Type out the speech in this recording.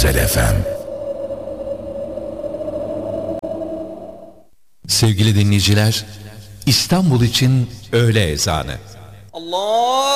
Güzel FM. Sevgili dinleyiciler, İstanbul için öğle ezanı. Allah